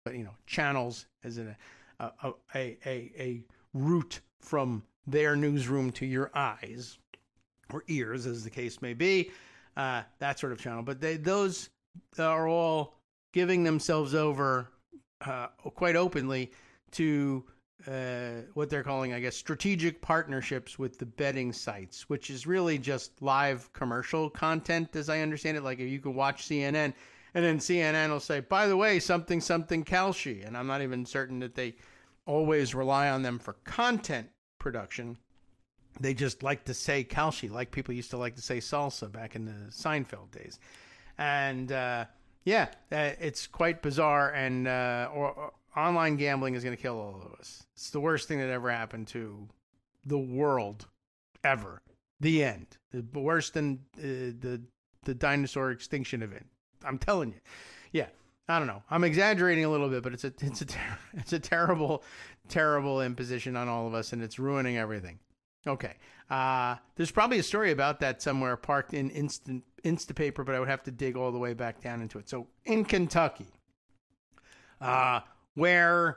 but channels as in a route from their newsroom to your eyes or ears, as the case may be, that sort of channel. But those are all giving themselves over quite openly to what they're calling, I guess, strategic partnerships with the betting sites, which is really just live commercial content, as I understand it. Like if you can watch CNN, and then CNN will say, by the way, something Kalshi. And I'm not even certain that they always rely on them for content production. They just like to say Kalshi, like people used to like to say salsa back in the Seinfeld days. And it's quite bizarre. And online gambling is going to kill all of us. It's the worst thing that ever happened to the world ever. The end. Worse than the dinosaur extinction event. I'm telling you. Yeah. I don't know. I'm exaggerating a little bit, but it's a terrible, terrible imposition on all of us, and it's ruining everything. Okay. There's probably a story about that somewhere parked in Instapaper, but I would have to dig all the way back down into it. So in Kentucky, where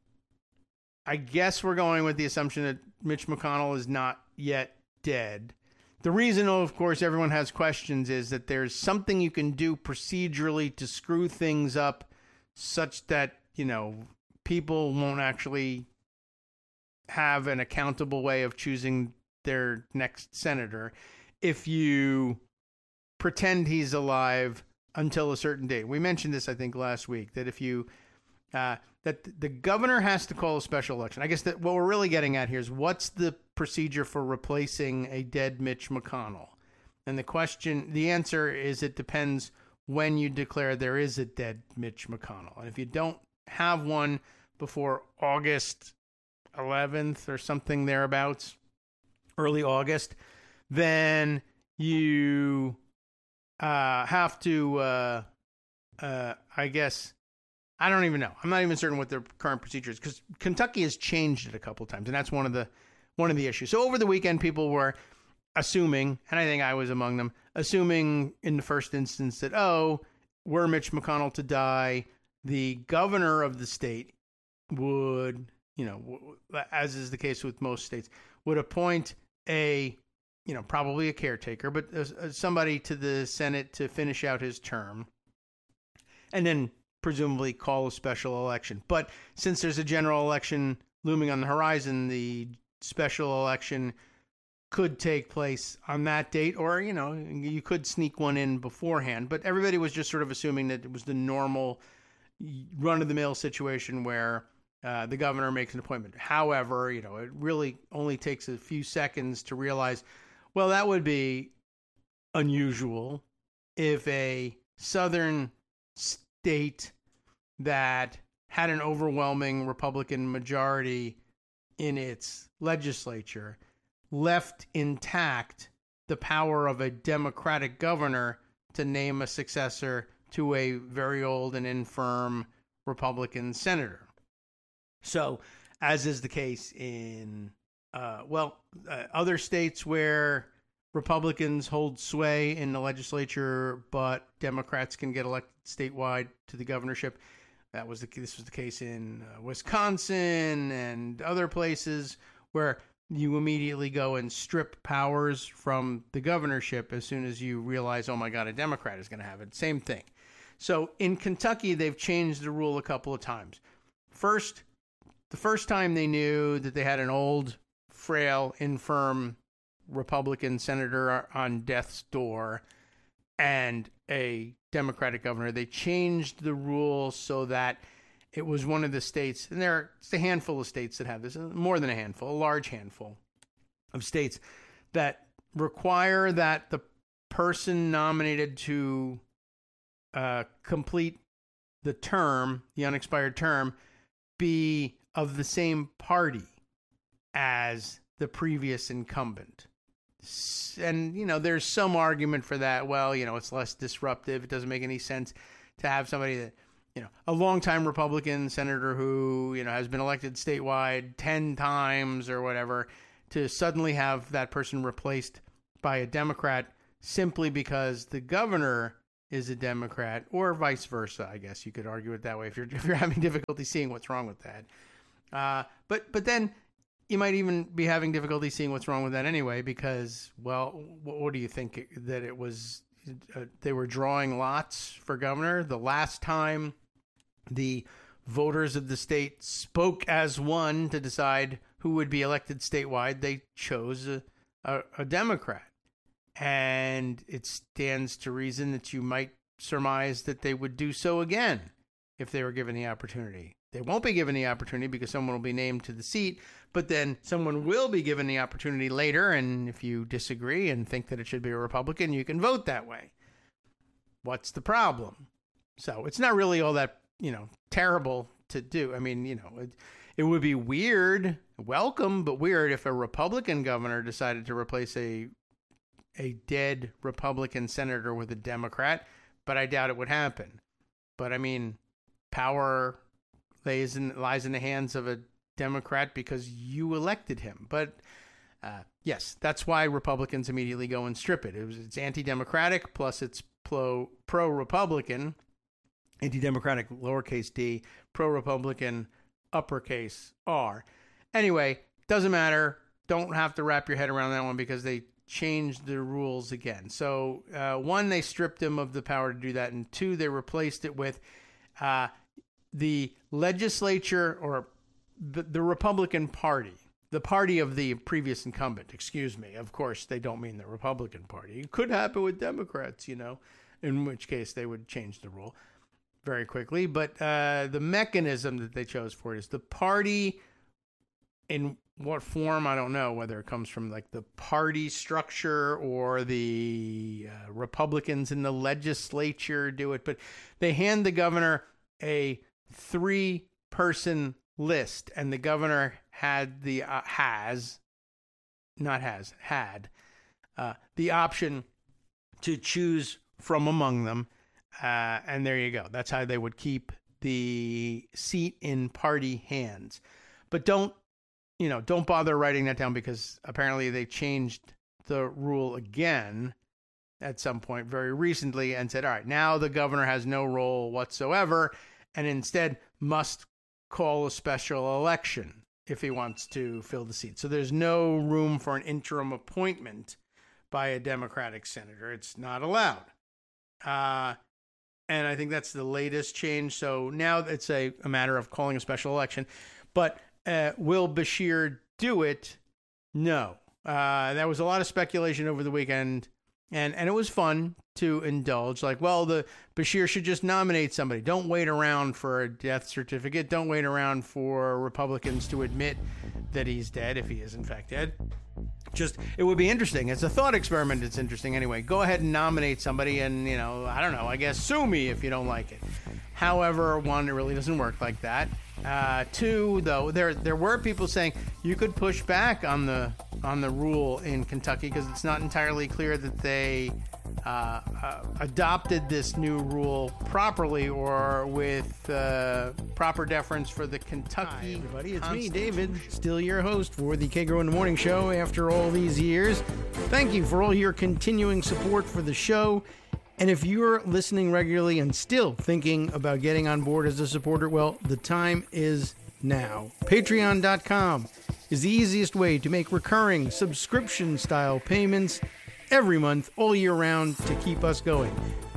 I guess we're going with the assumption that Mitch McConnell is not yet dead. The reason, of course, everyone has questions is that there's something you can do procedurally to screw things up such that, people won't actually have an accountable way of choosing their next senator if you pretend he's alive until a certain date. We mentioned this, I think, last week, that if you that the governor has to call a special election. I guess that what we're really getting at here is what's the procedure for replacing a dead Mitch McConnell? And the answer is it depends when you declare there is a dead Mitch McConnell. And if you don't have one before August 11th or something thereabouts, early August, then you have to, I guess, I don't even know. I'm not even certain what their current procedure is because Kentucky has changed it a couple of times, and that's one of the issues. So over the weekend, people were assuming, and I think I was among them, assuming in the first instance that, were Mitch McConnell to die, the governor of the state would, as is the case with most states, would appoint probably a caretaker, but somebody to the Senate to finish out his term, and then presumably call a special election. But since there's a general election looming on the horizon, the special election could take place on that date, or, you could sneak one in beforehand. But everybody was just sort of assuming that it was the normal run-of-the-mill situation where the governor makes an appointment. However, it really only takes a few seconds to realize, well, that would be unusual if a southern state that had an overwhelming Republican majority in its legislature left intact the power of a Democratic governor to name a successor to a very old and infirm Republican senator. So, as is the case in, other states where Republicans hold sway in the legislature, but Democrats can get elected statewide to the governorship. This was the case in Wisconsin and other places where you immediately go and strip powers from the governorship as soon as you realize, oh my God, a Democrat is going to have it. Same thing. So in Kentucky, they've changed the rule a couple of times. The first time they knew that they had an old, frail, infirm Republican senator on death's door and a Democratic governor, they changed the rule so that it was one of the states, and it's a handful of states that have this, more than a handful, a large handful of states that require that the person nominated to complete the term, the unexpired term, be of the same party as the previous incumbent. And, there's some argument for that. Well, it's less disruptive. It doesn't make any sense to have somebody that, a longtime Republican senator who, has been elected statewide 10 times or whatever, to suddenly have that person replaced by a Democrat simply because the governor is a Democrat, or vice versa. I guess you could argue it that way if you're having difficulty seeing what's wrong with that. But then you might even be having difficulty seeing what's wrong with that anyway, because, well, what do you think, that it was they were drawing lots for governor? The last time the voters of the state spoke as one to decide who would be elected statewide, they chose a Democrat. And it stands to reason that you might surmise that they would do so again if they were given the opportunity. They won't be given the opportunity because someone will be named to the seat, but then someone will be given the opportunity later, and if you disagree and think that it should be a Republican, you can vote that way. What's the problem? So it's not really all that, terrible to do. I mean, it would be weird, welcome, but weird if a Republican governor decided to replace a dead Republican senator with a Democrat, but I doubt it would happen. But I mean, power lies in the hands of a Democrat because you elected him. But yes, that's why Republicans immediately go and strip it. It's anti-democratic, plus it's pro-Republican, anti-democratic lowercase d, pro-Republican uppercase r. Anyway, doesn't matter. Don't have to wrap your head around that one because they changed the rules again. So one, they stripped him of the power to do that, and two, they replaced it with the legislature, or the Republican Party, the party of the previous incumbent, excuse me. Of course, they don't mean the Republican Party. It could happen with Democrats, in which case they would change the rule very quickly. But the mechanism that they chose for it is the party. In what form, I don't know, whether it comes from like the party structure or the Republicans in the legislature do it, but they hand the governor a 3-person list, and the governor had the option to choose from among them, and there you go. That's how they would keep the seat in party hands. But don't bother writing that down, because apparently they changed the rule again at some point very recently and said, all right, now the governor has no role whatsoever and instead must call a special election if he wants to fill the seat. So there's no room for an interim appointment by a Democratic senator. It's not allowed. And I think that's the latest change. So now it's a matter of calling a special election. But will Beshear do it? No. There was a lot of speculation over the weekend, and it was fun to indulge. Like, well, the Beshear should just nominate somebody. Don't wait around for a death certificate. Don't wait around for Republicans to admit that he's dead, if he is in fact dead. Just, it would be interesting. It's a thought experiment. It's interesting anyway. Go ahead and nominate somebody and, I don't know, I guess sue me if you don't like it. However, one, it really doesn't work like that. Two, though, there were people saying you could push back on the rule in Kentucky because it's not entirely clear that they adopted this new rule properly or with proper deference for the Kentucky. Hi, everybody. It's me, David, still your host for the Kagro in the Morning Show after all these years. Thank you for all your continuing support for the show. And if you're listening regularly and still thinking about getting on board as a supporter, well, the time is now. Patreon.com is the easiest way to make recurring subscription-style payments every month, all year round, to keep us going.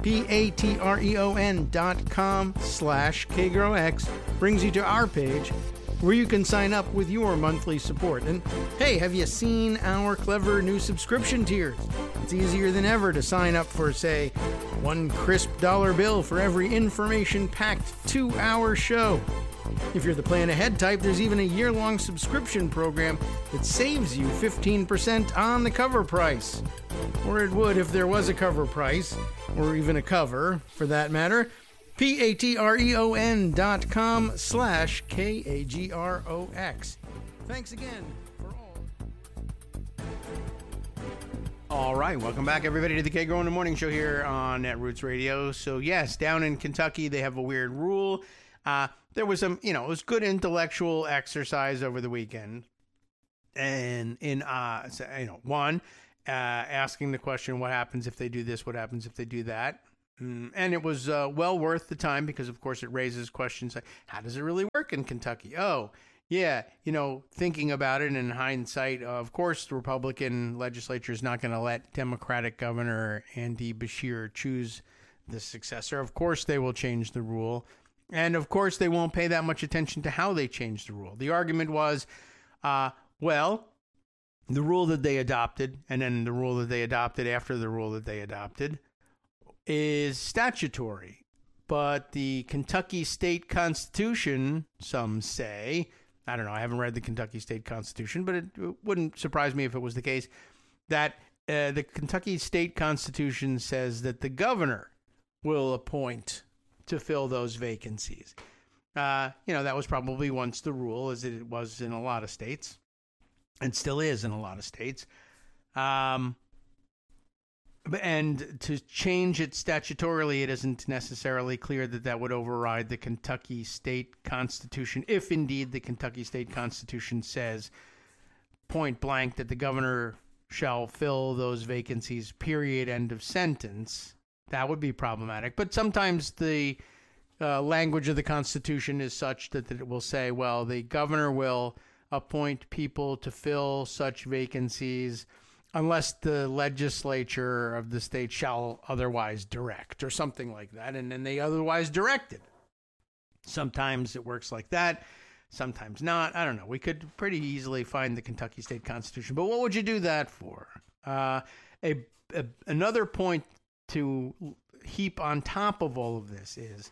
patreon.com/KagroX brings you to our page where you can sign up with your monthly support. And hey, have you seen our clever new subscription tiers? It's easier than ever to sign up for, say, $1 crisp bill for every information-packed 2-hour show. If you're the plan ahead type, there's even a year-long subscription program that saves you 15% on the cover price. Or it would if there was a cover price, or even a cover, for that matter. patreon.com/KAGROX. Thanks again for all. All right, welcome back, everybody, to the Kagro in the Morning Show here on Netroots Radio. So, yes, down in Kentucky, they have a weird rule. There was some, it was good intellectual exercise over the weekend. And one, asking the question, what happens if they do this? What happens if they do that? And it was well worth the time because, of course, it raises questions like, how does it really work in Kentucky? Oh, yeah, thinking about it in hindsight, of course, the Republican legislature is not going to let Democratic Governor Andy Beshear choose the successor. Of course, they will change the rule. And, of course, they won't pay that much attention to how they change the rule. The argument was, the rule that they adopted, and then the rule that they adopted after the rule that they adopted, is statutory. But the Kentucky State Constitution, some say, I don't know, I haven't read the Kentucky State Constitution, but it wouldn't surprise me if it was the case, that the Kentucky State Constitution says that the governor will appoint to fill those vacancies. That was probably once the rule, as it was in a lot of states, and still is in a lot of states. And to change it statutorily, it isn't necessarily clear that would override the Kentucky State Constitution, if indeed the Kentucky State Constitution says point blank that the governor shall fill those vacancies, period, end of sentence. That would be problematic. But sometimes the language of the Constitution is such that it will say, well, the governor will appoint people to fill such vacancies unless the legislature of the state shall otherwise direct, or something like that, and then they otherwise directed. Sometimes it works like that, sometimes not. I don't know. We could pretty easily find the Kentucky State Constitution, but what would you do that for? Another point to heap on top of all of this is,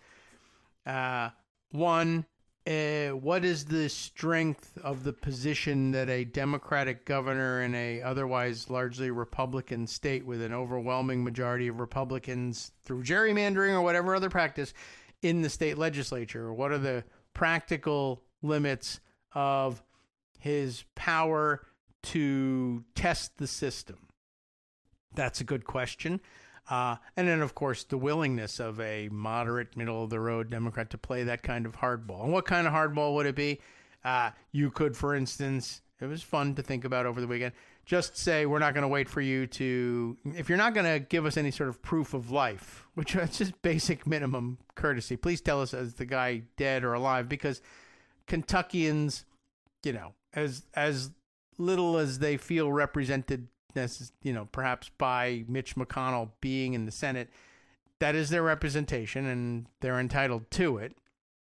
one, what is the strength of the position that a Democratic governor in a otherwise largely Republican state with an overwhelming majority of Republicans through gerrymandering or whatever other practice in the state legislature? What are the practical limits of his power to test the system? That's a good question. And then, of course, the willingness of a moderate, middle-of-the-road Democrat to play that kind of hardball. And what kind of hardball would it be? You could, for instance, it was fun to think about over the weekend, just say, we're not going to wait for you to, if you're not going to give us any sort of proof of life, which is just basic minimum courtesy, please tell us, is the guy dead or alive? Because Kentuckians, as little as they feel represented, perhaps by Mitch McConnell being in the Senate, that is their representation and they're entitled to it.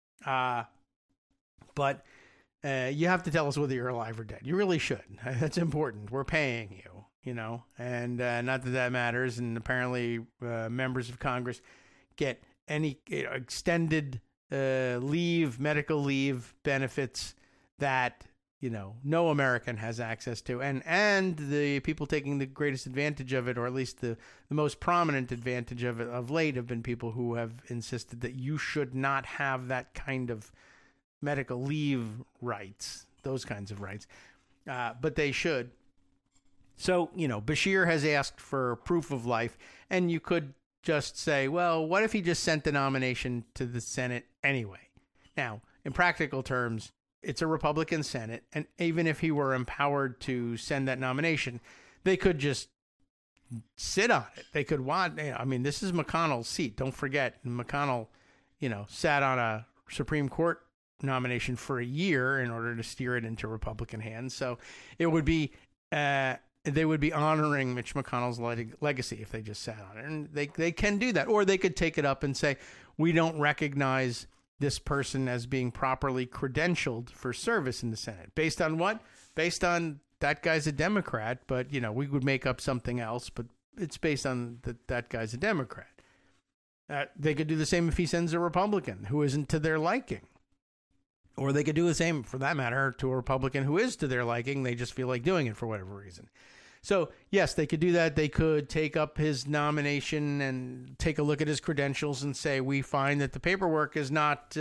But you have to tell us whether you're alive or dead. You really should. That's important. We're paying you, and not that matters. And apparently members of Congress get any extended medical leave benefits that no American has access to. And the people taking the greatest advantage of it, or at least the most prominent advantage of it of late, have been people who have insisted that you should not have that kind of medical leave rights, those kinds of rights. But they should. So, Beshear has asked for proof of life, and you could just say, well, what if he just sent the nomination to the Senate anyway? Now, in practical terms, it's a Republican Senate, and even if he were empowered to send that nomination, they could just sit on it. They could this is McConnell's seat. Don't forget, McConnell, sat on a Supreme Court nomination for a year in order to steer it into Republican hands. So it would be, they would be honoring Mitch McConnell's legacy if they just sat on it. And they can do that. Or they could take it up and say, we don't recognize this person as being properly credentialed for service in the Senate. Based on what? Based on that guy's a Democrat, but, we would make up something else, but it's based on that guy's a Democrat. They could do the same if he sends a Republican who isn't to their liking. Or they could do the same, for that matter, to a Republican who is to their liking. They just feel like doing it for whatever reason. So, yes, they could do that. They could take up his nomination and take a look at his credentials and say, we find that the paperwork is not,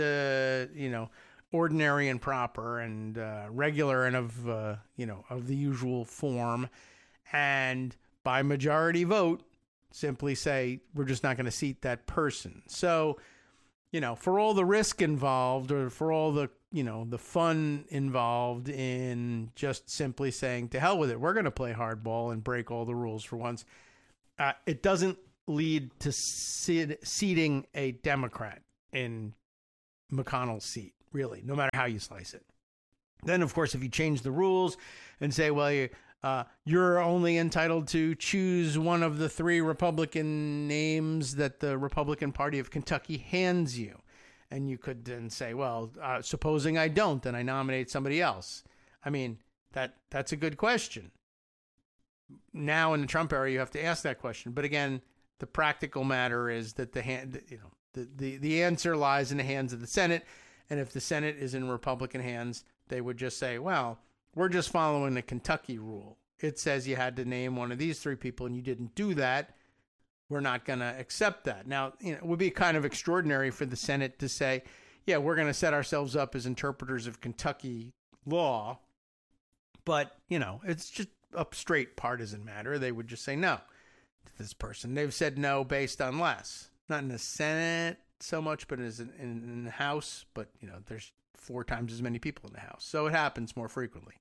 ordinary and proper and regular and of the usual form. And by majority vote, simply say, we're just not going to seat that person. So, for all the risk involved, or for all the, the fun involved in just simply saying, to hell with it, we're going to play hardball and break all the rules for once, it doesn't lead to seating a Democrat in McConnell's seat, really, no matter how you slice it. Then, of course, if you change the rules and say, well, you're only entitled to choose one of the 3 Republican names that the Republican Party of Kentucky hands you. And you could then say, well, supposing I don't, then I nominate somebody else. I mean, that's a good question. Now in the Trump era, you have to ask that question. But again, the practical matter is that the answer lies in the hands of the Senate. And if the Senate is in Republican hands, they would just say, well, we're just following the Kentucky rule. It says you had to name one of these 3 people and you didn't do that. We're not going to accept that. Now, it would be kind of extraordinary for the Senate to say, yeah, we're going to set ourselves up as interpreters of Kentucky law. But, it's just a straight partisan matter. They would just say no to this person. They've said no based on less. Not in the Senate so much, but in the House. But, there's 4 times as many people in the House. So it happens more frequently.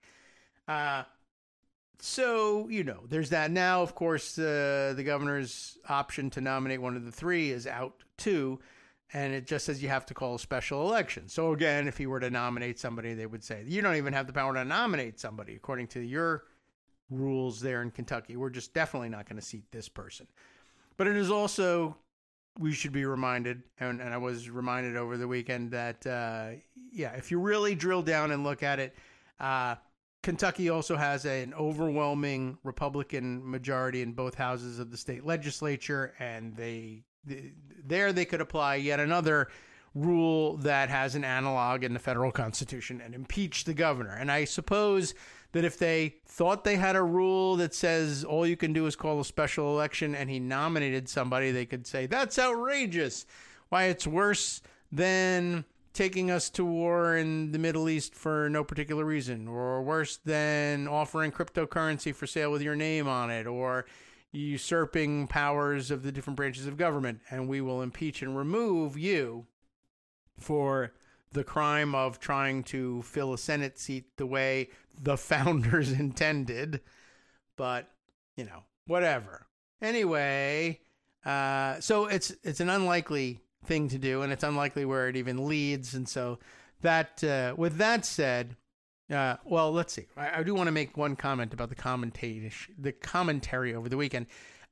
So, there's that. Now, of course, the governor's option to nominate one of the 3 is out too. And it just says you have to call a special election. So again, if he were to nominate somebody, they would say, you don't even have the power to nominate somebody. According to your rules there in Kentucky, we're just definitely not going to seat this person. But it is also, we should be reminded, and I was reminded over the weekend that, if you really drill down and look at it, Kentucky also has an overwhelming Republican majority in both houses of the state legislature, and they could apply yet another rule that has an analog in the federal constitution and impeach the governor. And I suppose that if they thought they had a rule that says all you can do is call a special election and he nominated somebody, they could say, that's outrageous. Why, it's worse than taking us to war in the Middle East for no particular reason, or worse than offering cryptocurrency for sale with your name on it, or usurping powers of the different branches of government, and we will impeach and remove you for the crime of trying to fill a Senate seat the way the founders intended. But, whatever. Anyway, so it's an unlikely thing to do, and it's unlikely where it even leads. And so that, with that said, well, let's see. I do want to make one comment about the commentary over the weekend.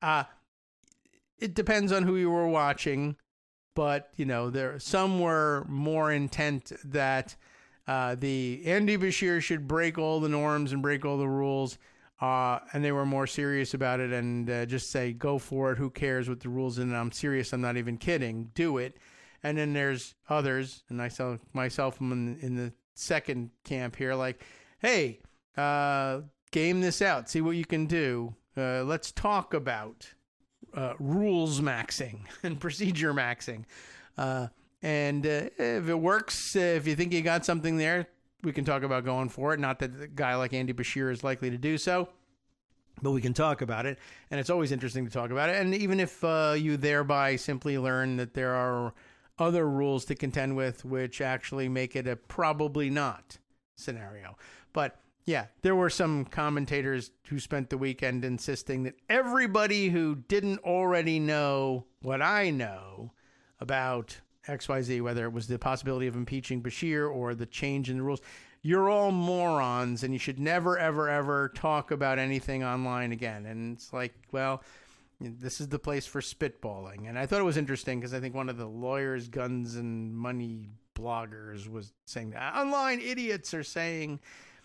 It depends on who you were watching, but some were more intent that the Andy Beshear should break all the norms and break all the rules, and they were more serious about it and just say, go for it. Who cares what the rules? And I'm serious. I'm not even kidding. Do it. And then there's others, and I saw myself in the second camp here, like, hey, game this out, see what you can do. Let's talk about rules maxing and procedure maxing. And if it works, if you think you got something there, we can talk about going for it. Not that a guy like Andy Beshear is likely to do so, but we can talk about it. And it's always interesting to talk about it. And even if you thereby simply learn that there are other rules to contend with, which actually make it a probably not scenario. But yeah, there were some commentators who spent the weekend insisting that everybody who didn't already know what I know about XYZ, whether it was the possibility of impeaching Beshear or the change in the rules, you're all morons and you should never, ever, ever talk about anything online again. And it's like, well, this is the place for spitballing. And I thought it was interesting because I think one of the lawyers, guns, and money bloggers was saying that online idiots are saying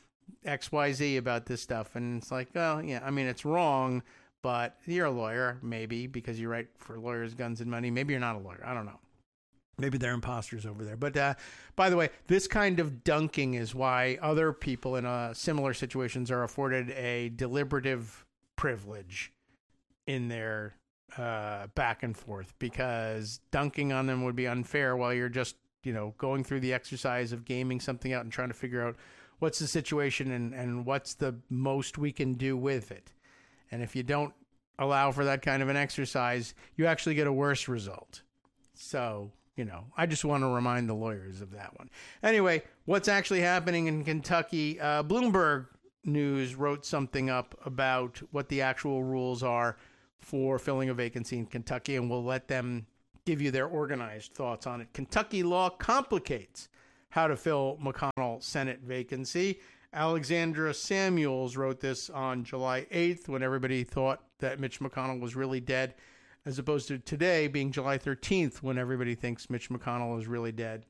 XYZ about this stuff. And it's like, well, yeah, I mean, it's wrong, but you're a lawyer, maybe, because you write for lawyers, guns, and money. Maybe you're not a lawyer. I don't know. Maybe they're imposters over there. But by the way, this kind of dunking is why other people in similar situations are afforded a deliberative privilege in their back and forth, because dunking on them would be unfair while you're just, going through the exercise of gaming something out and trying to figure out what's the situation and what's the most we can do with it. And if you don't allow for that kind of an exercise, you actually get a worse result. So, I just want to remind the lawyers of that one. Anyway, what's actually happening in Kentucky? Bloomberg News wrote something up about what the actual rules are for filling a vacancy in Kentucky, and we'll let them give you their organized thoughts on it. Kentucky law complicates how to fill McConnell Senate vacancy. Alexandra Samuels wrote this on July 8th when everybody thought that Mitch McConnell was really dead, as opposed to today being July 13th when everybody thinks Mitch McConnell is really dead,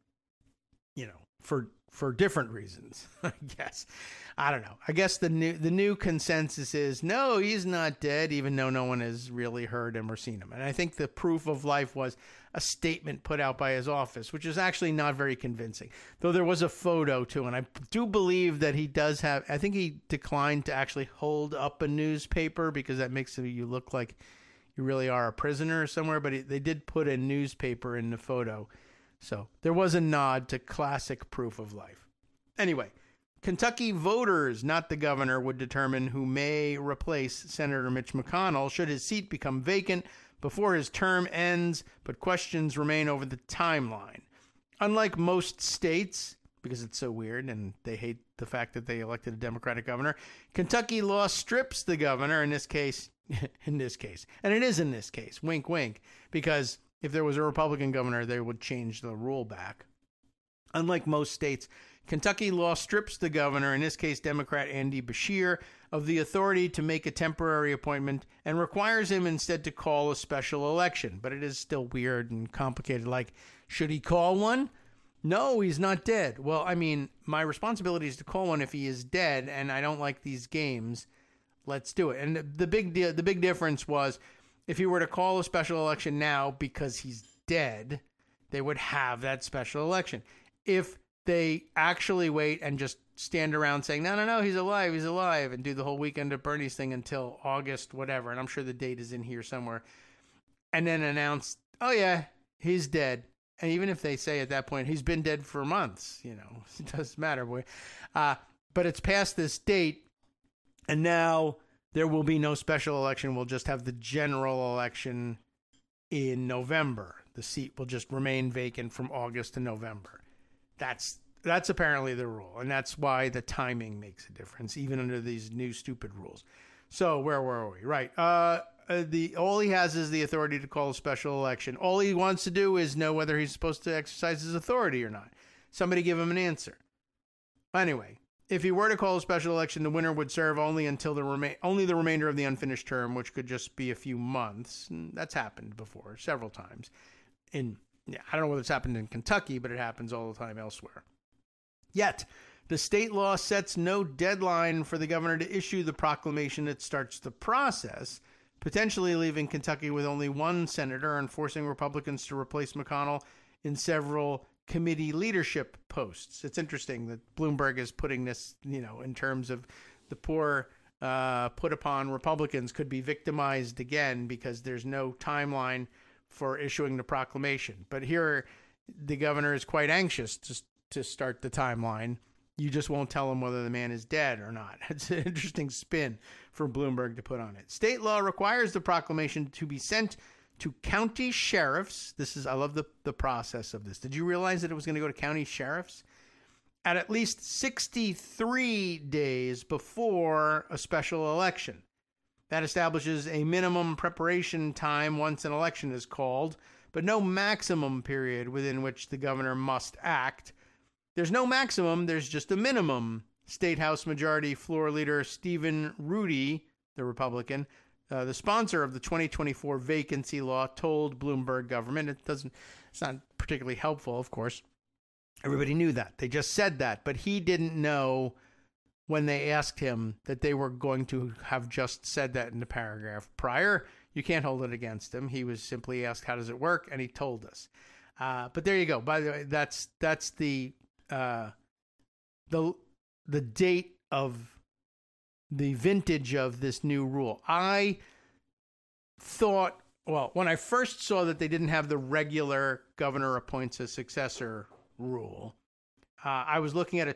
for different reasons, I guess. I don't know. I guess the new consensus is, no, he's not dead, even though no one has really heard him or seen him. And I think the proof of life was a statement put out by his office, which is actually not very convincing, though there was a photo too. And I do believe that he does have, I think he declined to actually hold up a newspaper because that makes you look like you really are a prisoner somewhere, but they did put a newspaper in the photo. So there was a nod to classic proof of life. Anyway, Kentucky voters, not the governor, would determine who may replace Senator Mitch McConnell should his seat become vacant before his term ends, but questions remain over the timeline. Unlike most states, because it's so weird and they hate the fact that they elected a Democratic governor, Kentucky law strips the governor, in this case, and it is in this case, wink, wink, because if there was a Republican governor, they would change the rule back. Unlike most states, Kentucky law strips the governor, in this case Democrat Andy Beshear, of the authority to make a temporary appointment and requires him instead to call a special election. But it is still weird and complicated. Like, should he call one? No, he's not dead. Well, I mean, my responsibility is to call one if he is dead, and I don't like these games. Let's do it. And the big difference was, if he were to call a special election now because he's dead, they would have that special election. If they actually wait and just stand around saying, no, he's alive, and do the whole Weekend at Bernie's thing until August, whatever, and I'm sure the date is in here somewhere, and then announce, oh yeah, he's dead. And even if they say at that point, he's been dead for months, it doesn't matter. But it's past this date, and now there will be no special election. We'll just have the general election in November. The seat will just remain vacant from August to November. That's apparently the rule, and that's why the timing makes a difference, even under these new stupid rules. So where were we? Right. All he has is the authority to call a special election. All he wants to do is know whether he's supposed to exercise his authority or not. Somebody give him an answer. Anyway, if he were to call a special election, the winner would serve only until the remainder of the unfinished term, which could just be a few months. And that's happened before, several times. I don't know whether it's happened in Kentucky, but it happens all the time elsewhere. Yet, the state law sets no deadline for the governor to issue the proclamation that starts the process, potentially leaving Kentucky with only one senator and forcing Republicans to replace McConnell in several committee leadership posts. It's interesting that Bloomberg is putting this, in terms of the poor put upon Republicans could be victimized again because there's no timeline for issuing the proclamation. But here, the governor is quite anxious to start the timeline. You just won't tell him whether the man is dead or not. It's an interesting spin for Bloomberg to put on it. State law requires the proclamation to be sent to county sheriffs. I love the process of this. Did you realize that it was going to go to county sheriffs? At least 63 days before a special election. That establishes a minimum preparation time once an election is called, but no maximum period within which the governor must act. There's no maximum, there's just a minimum. State House Majority Floor Leader Stephen Rudy, the Republican, the sponsor of the 2024 vacancy law, told Bloomberg government. It's not particularly helpful, of course. Everybody knew that. They just said that, but he didn't know when they asked him that they were going to have just said that in the paragraph prior. You can't hold it against him. He was simply asked, how does it work? And he told us. But there you go. By the way, that's the date of the vintage of this new rule. I thought, when I first saw that they didn't have the regular governor appoints a successor rule, I was looking at a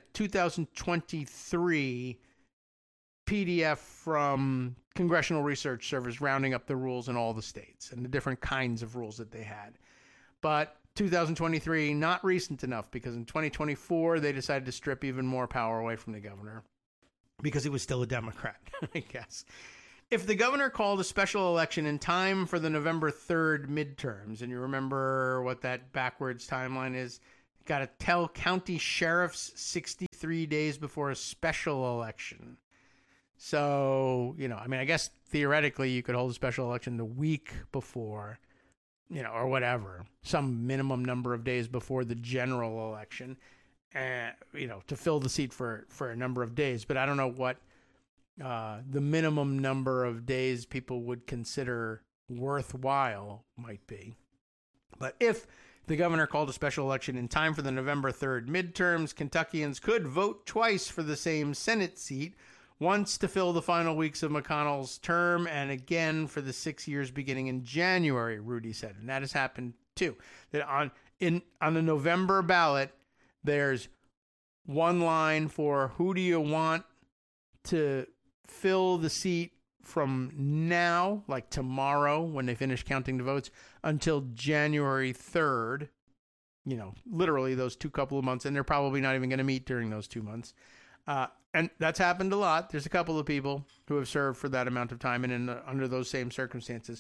2023 PDF from Congressional Research Service rounding up the rules in all the states and the different kinds of rules that they had. But 2023, not recent enough, because in 2024, they decided to strip even more power away from the governor because he was still a Democrat, I guess. If the governor called a special election in time for the November 3rd midterms, and you remember what that backwards timeline is, got to tell county sheriffs 63 days before a special election. So, I guess theoretically you could hold a special election the week before, or whatever, some minimum number of days before the general election, to fill the seat for a number of days. But I don't know what the minimum number of days people would consider worthwhile might be. But if the governor called a special election in time for the November 3rd midterms, Kentuckians could vote twice for the same Senate seat, once to fill the final weeks of McConnell's term and again for the 6 years beginning in January, Rudy said. And that has happened too. That on the November ballot, there's one line for who do you want to fill the seat from now, like tomorrow when they finish counting the votes, until January 3rd, literally those couple of months, and they're probably not even going to meet during those 2 months. And that's happened a lot. There's a couple of people who have served for that amount of time, and under those same circumstances,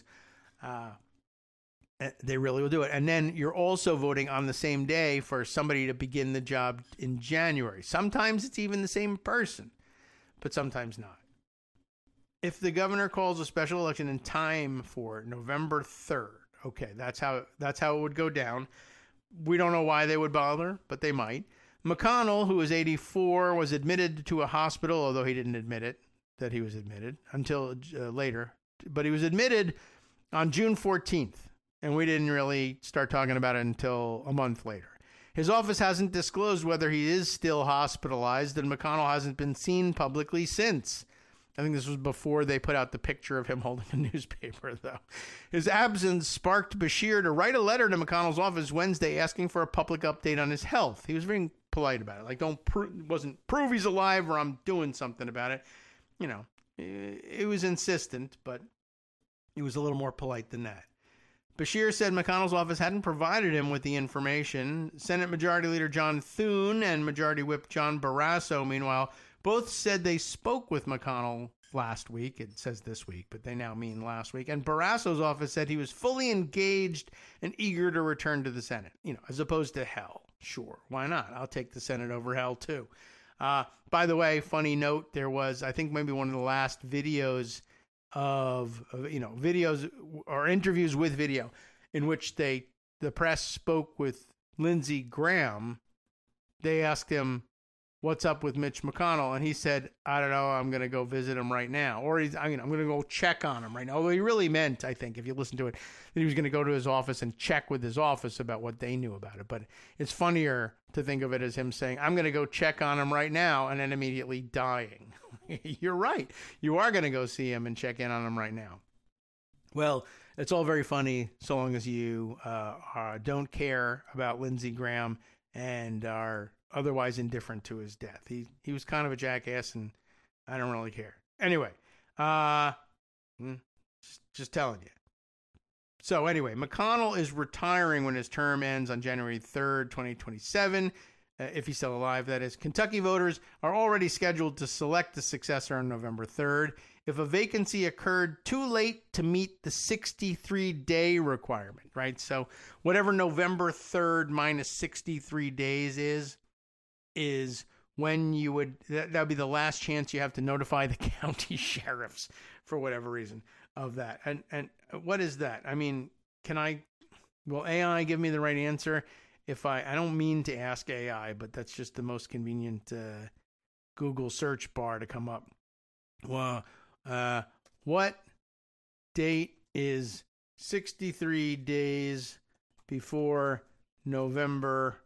they really will do it. And then you're also voting on the same day for somebody to begin the job in January. Sometimes it's even the same person, but sometimes not. If the governor calls a special election in time for November 3rd, okay, that's how it would go down. We don't know why they would bother, but they might. McConnell, who is 84, was admitted to a hospital, although he didn't admit it, that he was admitted until later. But he was admitted on June 14th, and we didn't really start talking about it until a month later. His office hasn't disclosed whether he is still hospitalized, and McConnell hasn't been seen publicly since. I think this was before they put out the picture of him holding a newspaper, though. His absence sparked Beshear to write a letter to McConnell's office Wednesday asking for a public update on his health. He was very polite about it. Like, wasn't prove he's alive or I'm doing something about it. It was insistent, but he was a little more polite than that. Beshear said McConnell's office hadn't provided him with the information. Senate Majority Leader John Thune and Majority Whip John Barrasso, meanwhile, both said they spoke with McConnell last week. It says this week, but they now mean last week. And Barrasso's office said he was fully engaged and eager to return to the Senate, as opposed to hell. Sure, why not? I'll take the Senate over hell, too. By the way, funny note, there was, I think, maybe one of the last videos of videos or interviews with video in which the press spoke with Lindsey Graham. They asked him, what's up with Mitch McConnell? And he said, I don't know, I'm going to go visit him right now. Or I'm going to go check on him right now. Although he really meant, I think, if you listen to it, that he was going to go to his office and check with his office about what they knew about it. But it's funnier to think of it as him saying, I'm going to go check on him right now, and then immediately dying. You're right. You are going to go see him and check in on him right now. Well, it's all very funny so long as you don't care about Lindsey Graham and are otherwise indifferent to his death. He was kind of a jackass, and I don't really care. Anyway, just telling you. So anyway, McConnell is retiring when his term ends on January 3rd, 2027. If he's still alive, that is. Kentucky voters are already scheduled to select a successor on November 3rd. If a vacancy occurred too late to meet the 63-day requirement, right? So whatever November 3rd minus 63 days is when you would, that would be the last chance you have to notify the county sheriffs for whatever reason of that. And what is that? I mean, will AI give me the right answer? I don't mean to ask AI, but that's just the most convenient Google search bar to come up. Well, what date is 63 days before November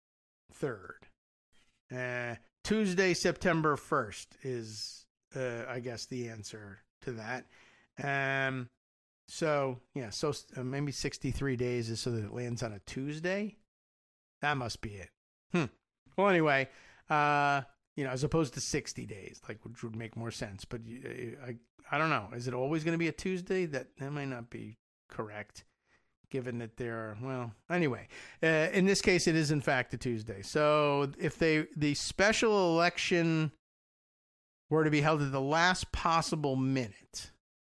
3rd? Tuesday, September 1st is, I guess, the answer to that. So maybe 63 days is so that it lands on a Tuesday. That must be it. Well, anyway, as opposed to 60 days, which would make more sense. But I don't know. Is it always going to be a Tuesday? That might not be correct, given that anyway. In this case, it is in fact a Tuesday. So if the special election were to be held at the last possible minute,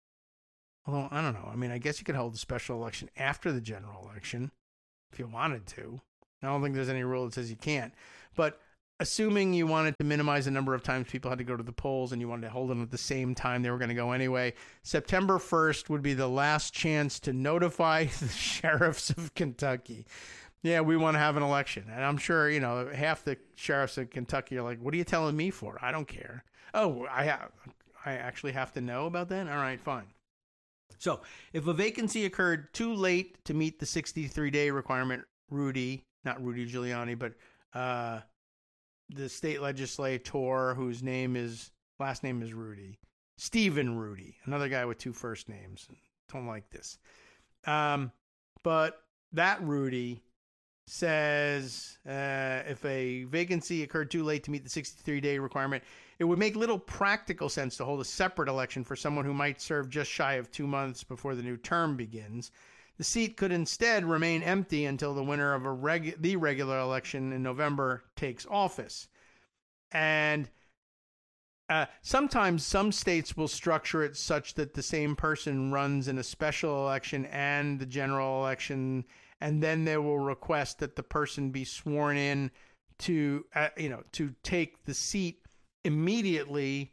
Although, I don't know. I mean, I guess you could hold a special election after the general election if you wanted to. I don't think there's any rule that says you can't. But assuming you wanted to minimize the number of times people had to go to the polls and you wanted to hold them at the same time they were going to go anyway, September 1st would be the last chance to notify the sheriffs of Kentucky. Yeah, we want to have an election. And I'm sure, half the sheriffs of Kentucky are like, what are you telling me for? I don't care. Oh, I actually have to know about that? All right, fine. So if a vacancy occurred too late to meet the 63-day requirement, not Rudy Giuliani, but the state legislator whose last name is Rudy, Stephen Rudy, another guy with two first names. Don't like this. But that Rudy says if a vacancy occurred too late to meet the 63-day requirement, it would make little practical sense to hold a separate election for someone who might serve just shy of 2 months before the new term begins. The seat could instead remain empty until the winner of the regular election in November takes office. And sometimes some states will structure it such that the same person runs in a special election and the general election, and then they will request that the person be sworn in to take the seat immediately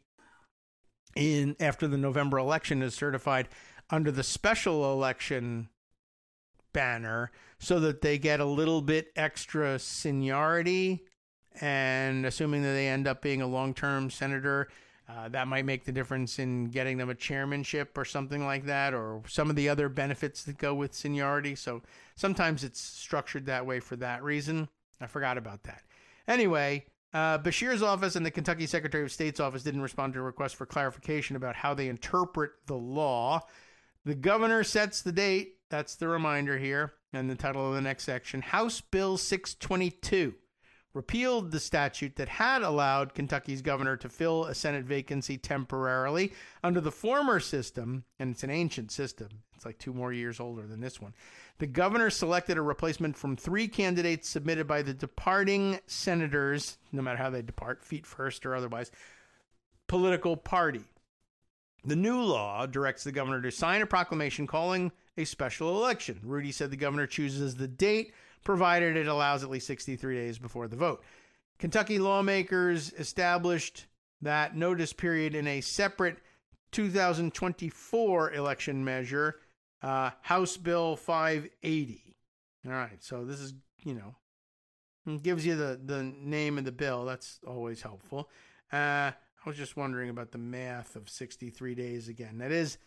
after the November election is certified under the special election banner, so that they get a little bit extra seniority. And assuming that they end up being a long-term senator, that might make the difference in getting them a chairmanship or something like that, or some of the other benefits that go with seniority. So sometimes it's structured that way for that reason. I forgot about that. Anyway, Beshear's office and the Kentucky Secretary of State's office didn't respond to a request for clarification about how they interpret the law. The governor sets the date. That's the reminder here, and the title of the next section. House Bill 622 repealed the statute that had allowed Kentucky's governor to fill a Senate vacancy temporarily under the former system, and it's an ancient system. It's like 2 more years older than this one. The governor selected a replacement from 3 candidates submitted by the departing senators, no matter how they depart, feet first or otherwise, political party. The new law directs the governor to sign a proclamation calling a special election. Rudy said the governor chooses the date, provided it allows at least 63 days before the vote. Kentucky lawmakers established that notice period in a separate 2024 election measure, House Bill 580. All right, so this is, it gives you the name of the bill. That's always helpful. I was just wondering about the math of 63 days again. That is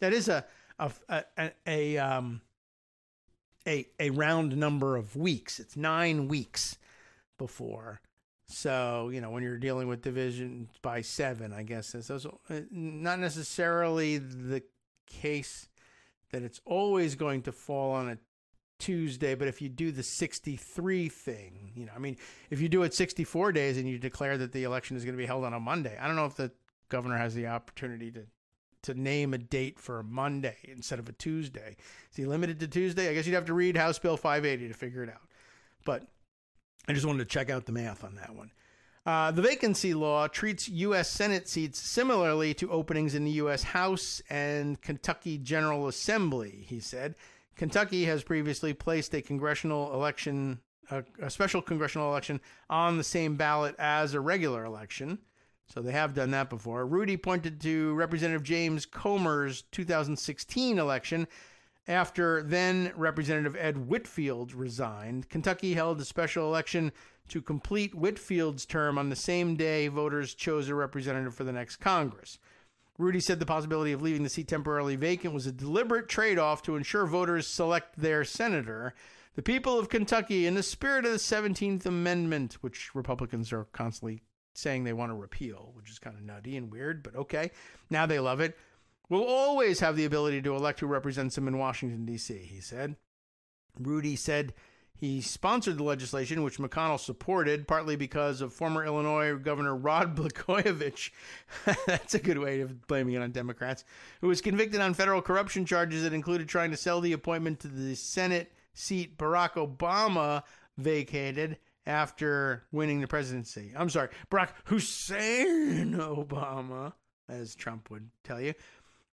a round number of weeks. It's 9 weeks before. So, when you're dealing with division by 7, I guess it's also not necessarily the case that it's always going to fall on a Tuesday, but if you do the 63 thing, if you do it 64 days and you declare that the election is going to be held on a Monday, I don't know if the governor has the opportunity to name a date for a Monday instead of a Tuesday. Is he limited to Tuesday? I guess you'd have to read House Bill 580 to figure it out. But I just wanted to check out the math on that one. The vacancy law treats U.S. Senate seats similarly to openings in the U.S. House and Kentucky General Assembly, he said. Kentucky has previously placed a congressional election, a special congressional election, on the same ballot as a regular election. So they have done that before. Rudy pointed to Representative James Comer's 2016 election after then Representative Ed Whitfield resigned. Kentucky held a special election to complete Whitfield's term on the same day voters chose a representative for the next Congress. Rudy said the possibility of leaving the seat temporarily vacant was a deliberate trade-off to ensure voters select their senator. The people of Kentucky, in the spirit of the 17th Amendment, which Republicans are constantly saying they want to repeal, which is kind of nutty and weird, but okay, now they love it, will always have the ability to elect who represents them in Washington, D.C., he said. Rudy said he sponsored the legislation, which McConnell supported, partly because of former Illinois Governor Rod Blagojevich, that's a good way of blaming it on Democrats, who was convicted on federal corruption charges that included trying to sell the appointment to the Senate seat Barack Obama vacated after winning the presidency. I'm sorry, Barack Hussein Obama, as Trump would tell you.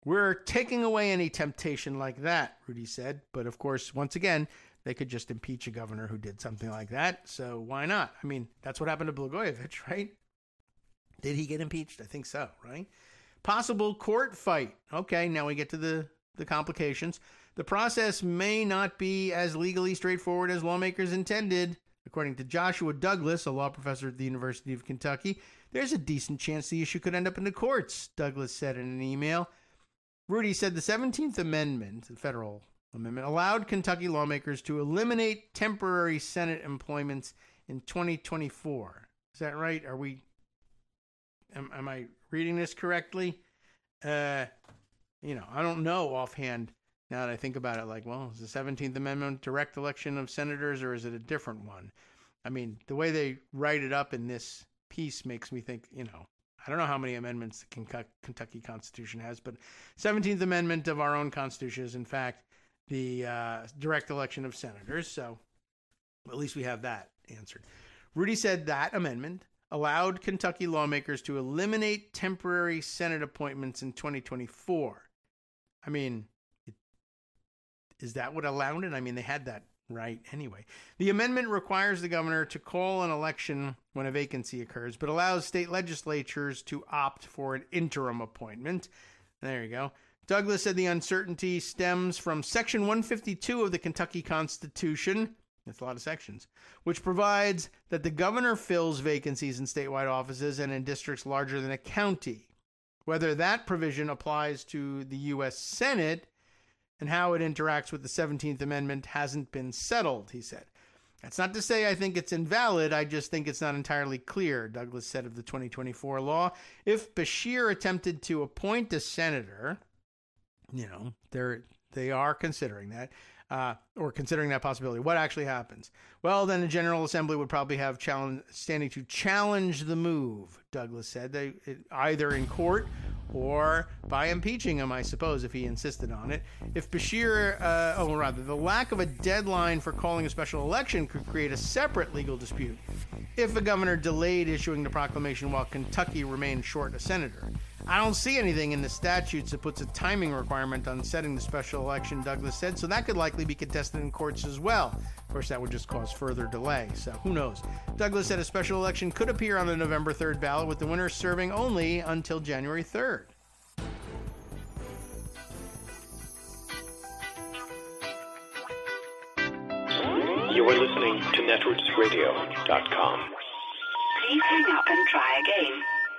We're taking away any temptation like that, Rudy said. But of course, once again, they could just impeach a governor who did something like that. So why not? I mean, that's what happened to Blagojevich, right? Did he get impeached? I think so, right? Possible court fight. Okay, now we get to the complications. The process may not be as legally straightforward as lawmakers intended. According to Joshua Douglas, a law professor at the University of Kentucky, there's a decent chance the issue could end up in the courts, Douglas said in an email. Rudy said the 17th Amendment, the federal amendment, allowed Kentucky lawmakers to eliminate temporary Senate employments in 2024. Is that right? Am I reading this correctly? I don't know offhand now that I think about it, like, well, is the 17th Amendment direct election of senators or is it a different one? I mean, the way they write it up in this piece makes me think, I don't know how many amendments the Kentucky Constitution has, but 17th Amendment of our own Constitution is, in fact, the direct election of senators. So at least we have that answered. Rudy said that amendment allowed Kentucky lawmakers to eliminate temporary Senate appointments in 2024. I mean, is that what allowed it? I mean, they had that right anyway. The amendment requires the governor to call an election when a vacancy occurs, but allows state legislatures to opt for an interim appointment. There you go. Douglas said the uncertainty stems from Section 152 of the Kentucky Constitution. That's a lot of sections, which provides that the governor fills vacancies in statewide offices and in districts larger than a county. Whether that provision applies to the U.S. Senate and how it interacts with the 17th Amendment hasn't been settled, he said. That's not to say I think it's invalid. I just think it's not entirely clear, Douglas said of the 2024 law. If Beshear attempted to appoint a senator, they are considering that. Or considering that possibility. What actually happens? Well, then the General Assembly would probably have standing to challenge the move, Douglas said, either in court or by impeaching him, I suppose, if he insisted on it. If Beshear, the lack of a deadline for calling a special election could create a separate legal dispute if the governor delayed issuing the proclamation while Kentucky remained short a senator. I don't see anything in the statutes that puts a timing requirement on setting the special election, Douglas said, so that could likely be contested in courts as well. Of course, that would just cause further delay, so who knows. Douglas said a special election could appear on the November 3rd ballot, with the winner serving only until January 3rd. You are listening to netrootsradio.com. Please hang up and try again.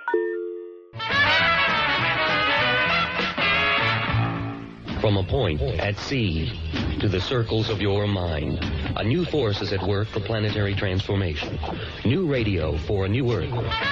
From a point at sea to the circles of your mind, a new force is at work for planetary transformation. New radio for a new Earth.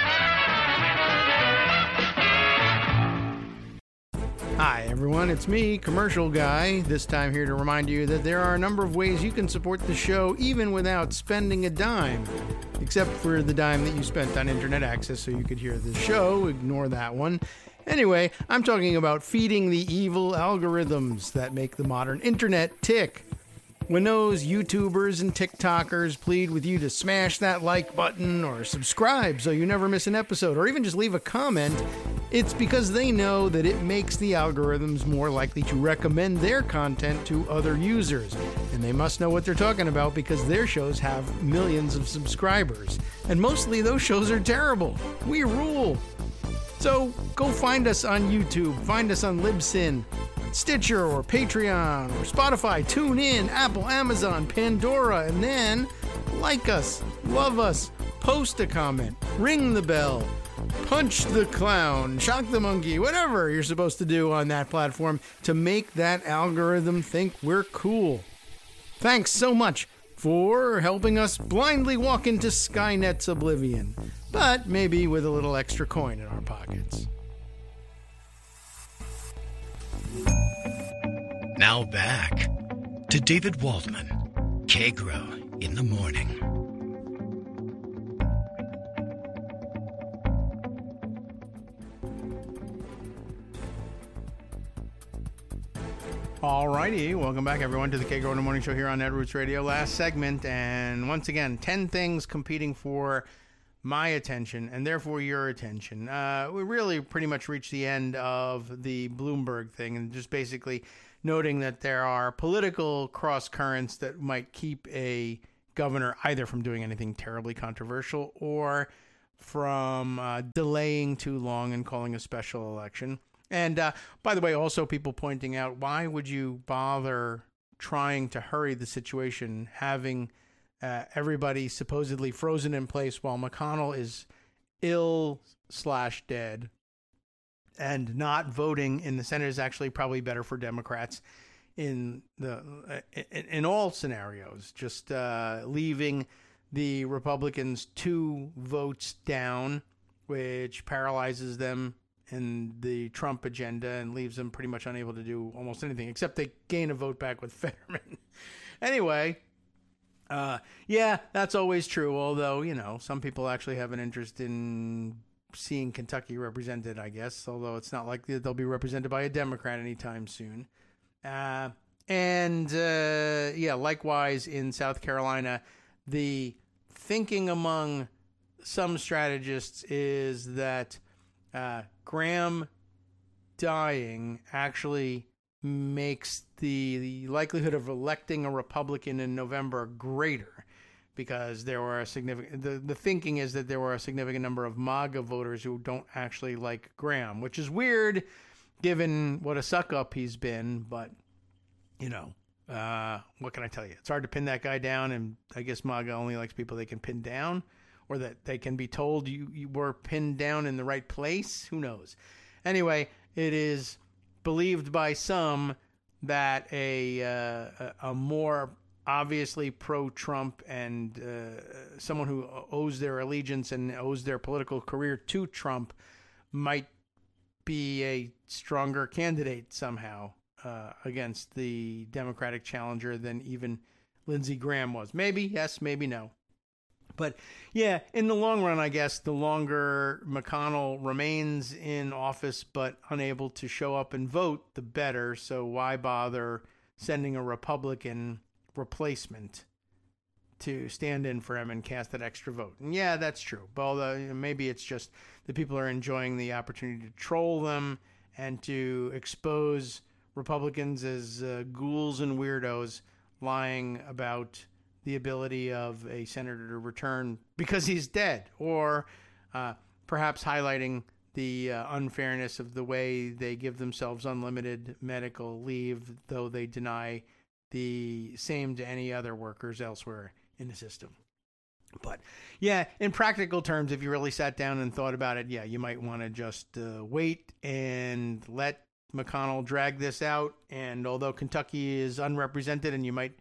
Hi, everyone. It's me, Commercial Guy. This time here to remind you that there are a number of ways you can support the show even without spending a dime. Except for the dime that you spent on internet access so you could hear the show. Ignore that one. Anyway, I'm talking about feeding the evil algorithms that make the modern internet tick. When those YouTubers and TikTokers plead with you to smash that like button or subscribe so you never miss an episode, or even just leave a comment, it's because they know that it makes the algorithms more likely to recommend their content to other users. And they must know what they're talking about because their shows have millions of subscribers. And mostly those shows are terrible. We rule. So go find us on YouTube, find us on Libsyn, Stitcher, or Patreon, or Spotify, TuneIn, Apple, Amazon, Pandora, and then like us, love us, post a comment, ring the bell, punch the clown, shock the monkey, whatever you're supposed to do on that platform to make that algorithm think we're cool. Thanks so much for helping us blindly walk into Skynet's oblivion, but maybe with a little extra coin in our pockets. Now back to David Waldman, Kagro in the Morning. Alrighty, welcome back everyone to the Kagro in the Morning Show here on Netroots Radio. Last segment, and once again, 10 things competing for my attention, and therefore your attention. We really pretty much reached the end of the Bloomberg thing, and just basically noting that there are political cross currents that might keep a governor either from doing anything terribly controversial or from delaying too long and calling a special election. And by the way, also people pointing out, why would you bother trying to hurry the situation, having everybody supposedly frozen in place while McConnell is ill/dead, and not voting in the Senate is actually probably better for Democrats in all scenarios. Just leaving the Republicans 2 votes down, which paralyzes them in the Trump agenda and leaves them pretty much unable to do almost anything, except they gain a vote back with Fetterman. Anyway, yeah, that's always true, although, some people actually have an interest in seeing Kentucky represented, I guess, although it's not likely that they'll be represented by a Democrat anytime soon. Likewise in South Carolina, the thinking among some strategists is that Graham dying actually makes the likelihood of electing a Republican in November greater, because there were the thinking is that there were a significant number of MAGA voters who don't actually like Graham, which is weird given what a suck-up he's been, but, what can I tell you? It's hard to pin that guy down, and I guess MAGA only likes people they can pin down, or that they can be told you were pinned down in the right place. Who knows? Anyway, it is believed by some that a more obviously pro-Trump and someone who owes their allegiance and owes their political career to Trump might be a stronger candidate somehow against the Democratic challenger than even Lindsey Graham was. Maybe yes, maybe no. But yeah, in the long run, I guess the longer McConnell remains in office but unable to show up and vote, the better. So why bother sending a Republican replacement to stand in for him and cast that extra vote? And yeah, that's true. But maybe it's just the people are enjoying the opportunity to troll them and to expose Republicans as ghouls and weirdos lying about the ability of a senator to return because he's dead, or perhaps highlighting the unfairness of the way they give themselves unlimited medical leave, though they deny the same to any other workers elsewhere in the system. But yeah, in practical terms, if you really sat down and thought about it, yeah, you might want to just wait and let McConnell drag this out. And although Kentucky is unrepresented, and you might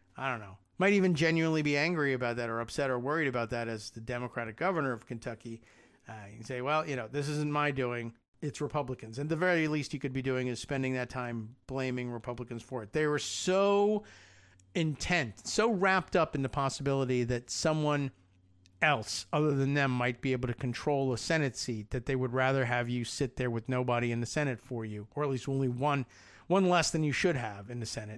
even genuinely be angry about that or upset or worried about that as the Democratic governor of Kentucky, you can say, well, this isn't my doing. It's Republicans. And the very least you could be doing is spending that time blaming Republicans for it. They were so intent, so wrapped up in the possibility that someone else other than them might be able to control a Senate seat that they would rather have you sit there with nobody in the Senate for you, or at least only one less than you should have in the Senate.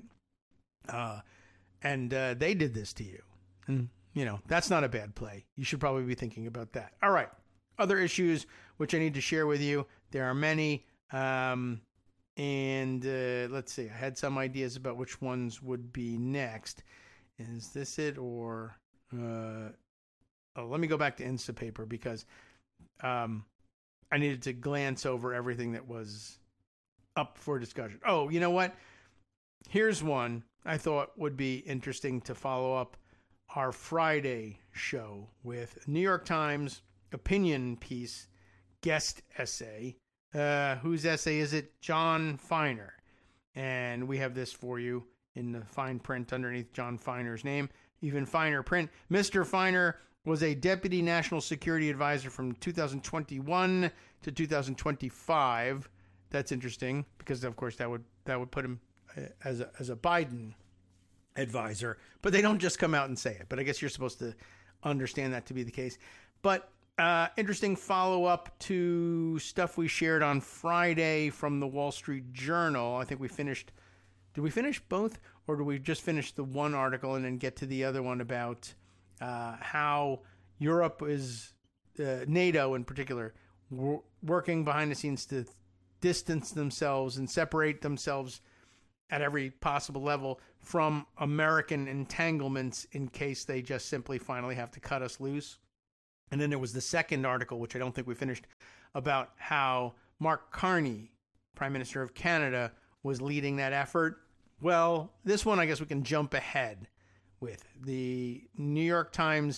And they did this to you. And, that's not a bad play. You should probably be thinking about that. All right. Other issues which I need to share with you. There are many. Let's see. I had some ideas about which ones would be next. Is this it? Or let me go back to Instapaper, because I needed to glance over everything that was up for discussion. Oh, you know what? Here's one I thought would be interesting to follow up our Friday show with. New York Times opinion piece, guest essay. Whose essay is it? John Feiner. And we have this for you in the fine print underneath John Feiner's name. Even finer print. Mr. Feiner was a deputy national security advisor from 2021 to 2025. That's interesting because, of course, that would put him as a Biden advisor, but they don't just come out and say it. But I guess you're supposed to understand that to be the case. But interesting follow-up to stuff we shared on Friday from the Wall Street Journal. I think we finished. Did we finish both, or did we just finish the one article and then get to the other one about how Europe is NATO in particular, working behind the scenes to distance themselves and separate themselves at every possible level from American entanglements in case they just simply finally have to cut us loose. And then there was the second article, which I don't think we finished, about how Mark Carney, Prime Minister of Canada, was leading that effort. Well, this one I guess we can jump ahead with. The New York Times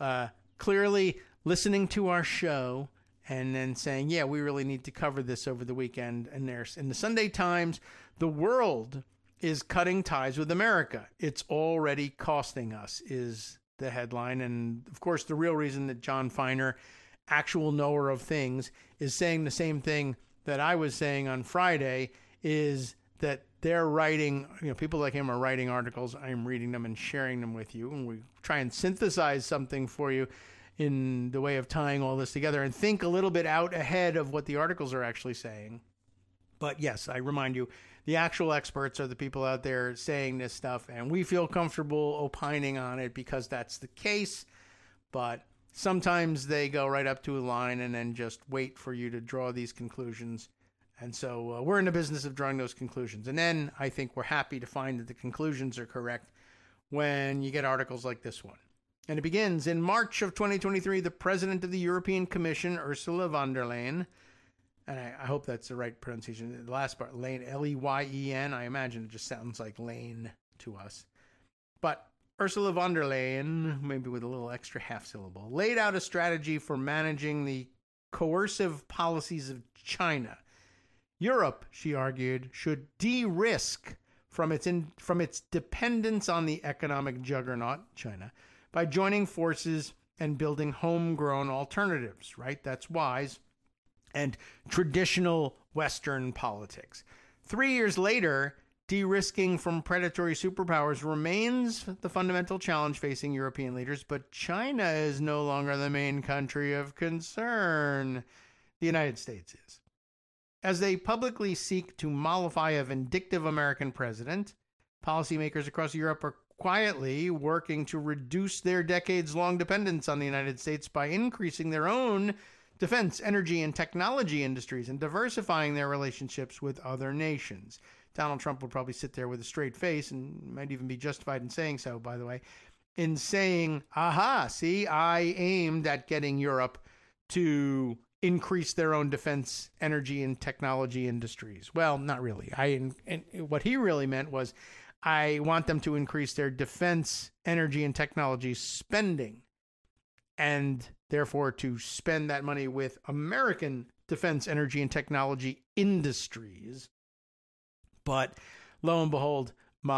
clearly listening to our show and then saying, yeah, we really need to cover this over the weekend. And there's in the Sunday Times, the world is cutting ties with America. It's already costing us, is the headline. And of course, the real reason that John Feiner, actual knower of things, is saying the same thing that I was saying on Friday is that they're writing, people like him are writing articles. I'm reading them and sharing them with you. And we try and synthesize something for you in the way of tying all this together and think a little bit out ahead of what the articles are actually saying. But yes, I remind you, the actual experts are the people out there saying this stuff, and we feel comfortable opining on it because that's the case. But sometimes they go right up to a line and then just wait for you to draw these conclusions. And so we're in the business of drawing those conclusions. And then I think we're happy to find that the conclusions are correct when you get articles like this one. And it begins, in March of 2023, the president of the European Commission, Ursula von der Leyen, and I hope that's the right pronunciation, the last part, Leyen, L-E-Y-E-N, I imagine it just sounds like Lane to us. But Ursula von der Leyen, maybe with a little extra half syllable, laid out a strategy for managing the coercive policies of China. Europe, she argued, should de-risk from its dependence on the economic juggernaut, China, by joining forces and building homegrown alternatives, right? That's wise. And traditional Western politics. 3 years later, de-risking from predatory superpowers remains the fundamental challenge facing European leaders, but China is no longer the main country of concern. The United States is. As they publicly seek to mollify a vindictive American president, policymakers across Europe are quietly working to reduce their decades-long dependence on the United States by increasing their own defense, energy, and technology industries and diversifying their relationships with other nations. Donald Trump would probably sit there with a straight face, and might even be justified in saying so, by the way, in saying, aha, see, I aimed at getting Europe to increase their own defense, energy, and technology industries. Well, not really. What he really meant was, I want them to increase their defense, energy, and technology spending, and therefore to spend that money with American defense, energy, and technology industries. But lo and behold,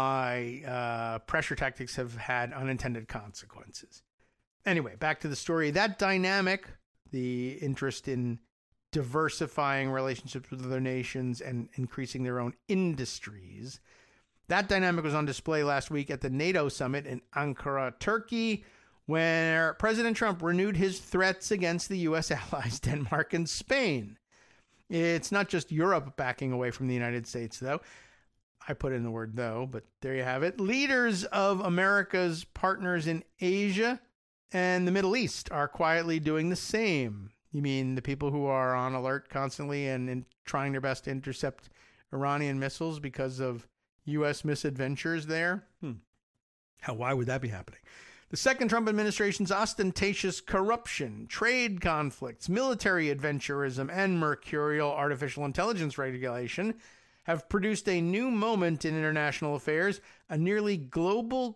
my pressure tactics have had unintended consequences. Anyway, back to the story. That dynamic, the interest in diversifying relationships with other nations and increasing their own industries, that dynamic was on display last week at the NATO summit in Ankara, Turkey, where President Trump renewed his threats against the U.S. allies, Denmark and Spain. It's not just Europe backing away from the United States, though. I put in the word though, but there you have it. Leaders of America's partners in Asia and the Middle East are quietly doing the same. You mean the people who are on alert constantly and trying their best to intercept Iranian missiles because of U.S. misadventures there? Why would that be happening? The second Trump administration's ostentatious corruption, trade conflicts, military adventurism, and mercurial artificial intelligence regulation have produced a new moment in international affairs, a nearly global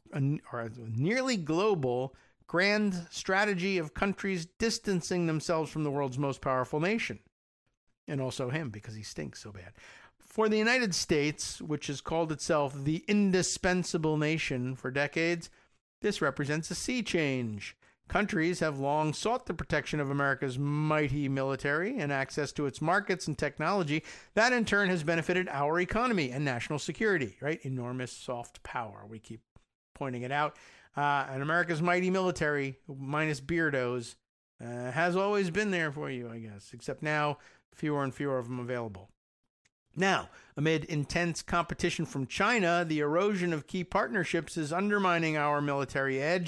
grand strategy of countries distancing themselves from the world's most powerful nation. And also him, because he stinks so bad. For the United States, which has called itself the indispensable nation for decades, this represents a sea change. Countries have long sought the protection of America's mighty military and access to its markets and technology. That, in turn, has benefited our economy and national security, right? Enormous soft power. We keep pointing it out. And America's mighty military, minus beardos, has always been there for you, I guess, except now fewer and fewer of them available. Now, amid intense competition from China, the erosion of key partnerships is undermining our military edge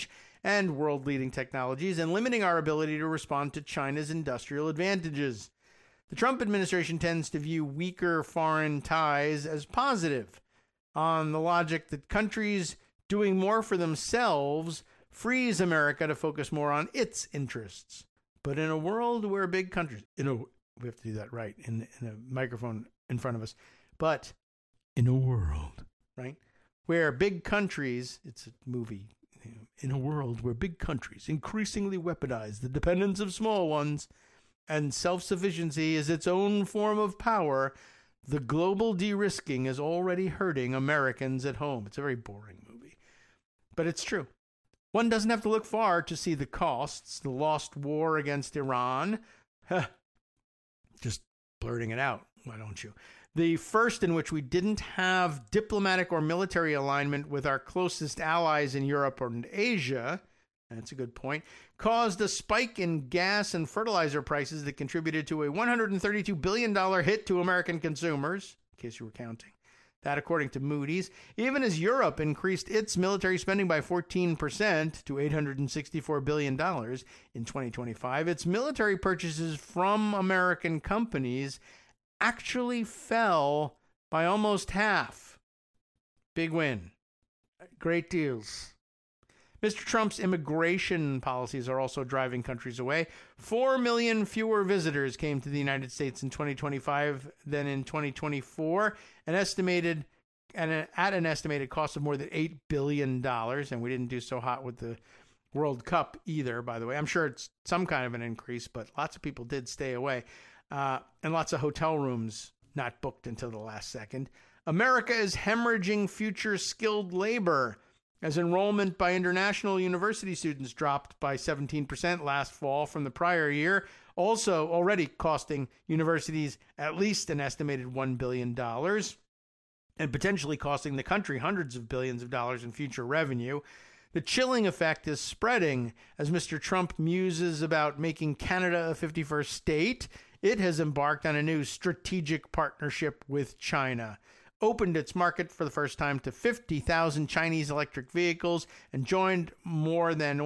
and world-leading technologies, and limiting our ability to respond to China's industrial advantages. The Trump administration tends to view weaker foreign ties as positive, on the logic that countries doing more for themselves frees America to focus more on its interests. But in a world where big countries, we have to do that right in a microphone in front of us, but in a world, right, where big countries, it's a movie, in a world where big countries increasingly weaponize the dependence of small ones and self-sufficiency is its own form of power, the global de-risking is already hurting Americans at home. It's a very boring movie, but it's true. One doesn't have to look far to see the costs, the lost war against Iran. Just blurting it out, why don't you? The first in which we didn't have diplomatic or military alignment with our closest allies in Europe and Asia, that's a good point, caused a spike in gas and fertilizer prices that contributed to a $132 billion hit to American consumers, in case you were counting. That according to Moody's, even as Europe increased its military spending by 14% to $864 billion in 2025, its military purchases from American companies actually fell by almost half. Big win. Great deals. Mr. Trump's immigration policies are also driving countries away. 4 million fewer visitors came to the United States in 2025 than in 2024, at an estimated cost of more than $8 billion. And we didn't do so hot with the World Cup either, by the way. I'm sure it's some kind of an increase, but lots of people did stay away. And lots of hotel rooms not booked until the last second. America is hemorrhaging future skilled labor as enrollment by international university students dropped by 17% last fall from the prior year, also already costing universities at least an estimated $1 billion and potentially costing the country hundreds of billions of dollars in future revenue. The chilling effect is spreading as Mr. Trump muses about making Canada a 51st state. It has embarked on a new strategic partnership with China, opened its market for the first time to 50,000 Chinese electric vehicles, and joined more than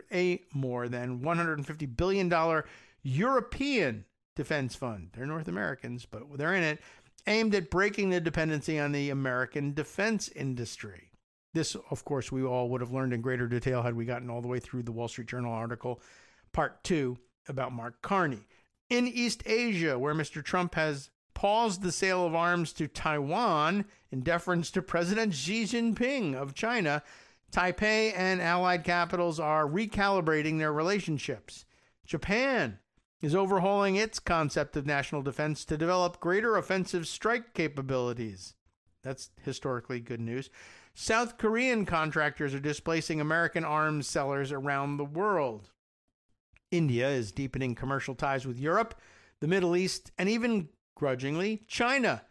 $150 billion European defense fund. They're North Americans, but they're in it, aimed at breaking the dependency on the American defense industry. This, of course, we all would have learned in greater detail had we gotten all the way through the Wall Street Journal article, Part 2, about Mark Carney. In East Asia, where Mr. Trump has paused the sale of arms to Taiwan in deference to President Xi Jinping of China, Taipei and allied capitals are recalibrating their relationships. Japan is overhauling its concept of national defense to develop greater offensive strike capabilities. That's historically good news. South Korean contractors are displacing American arms sellers around the world. India is deepening commercial ties with Europe, the Middle East, and even grudgingly, China.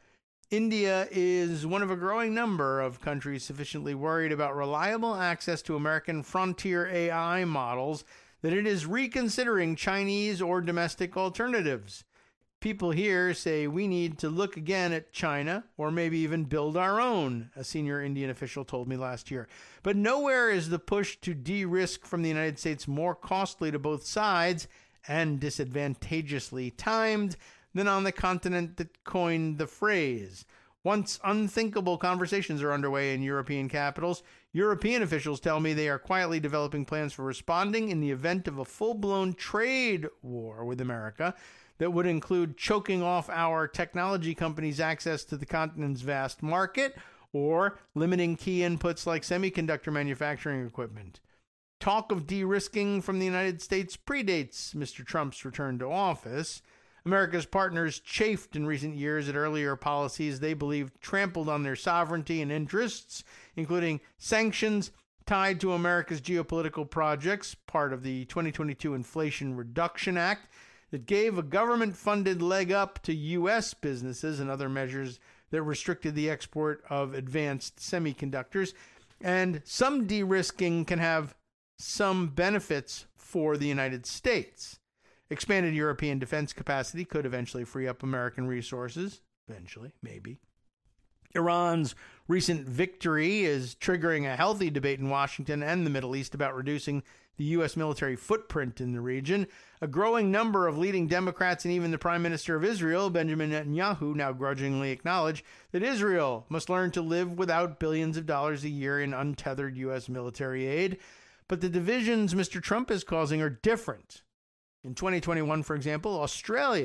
India is one of a growing number of countries sufficiently worried about reliable access to American frontier AI models that it is reconsidering Chinese or domestic alternatives. People here say we need to look again at China or maybe even build our own, a senior Indian official told me last year. But nowhere is the push to de-risk from the United States more costly to both sides and disadvantageously timed than on the continent that coined the phrase. Once unthinkable conversations are underway in European capitals, European officials tell me they are quietly developing plans for responding in the event of a full-blown trade war with America that would include choking off our technology companies' access to the continent's vast market or limiting key inputs like semiconductor manufacturing equipment. Talk of de-risking from the United States predates Mr. Trump's return to office. America's partners chafed in recent years at earlier policies they believed trampled on their sovereignty and interests, including sanctions tied to America's geopolitical projects, part of the 2022 Inflation Reduction Act, that gave a government-funded leg up to U.S. businesses, and other measures that restricted the export of advanced semiconductors. And some de-risking can have some benefits for the United States. Expanded European defense capacity could eventually free up American resources. Eventually, maybe. Iran's recent victory is triggering a healthy debate in Washington and the Middle East about reducing the U.S. military footprint in the region. A growing number of leading Democrats and even the Prime Minister of Israel, Benjamin Netanyahu, now grudgingly acknowledge that Israel must learn to live without billions of dollars a year in untethered U.S. military aid. But the divisions Mr. Trump is causing are different. In 2021, for example, Australia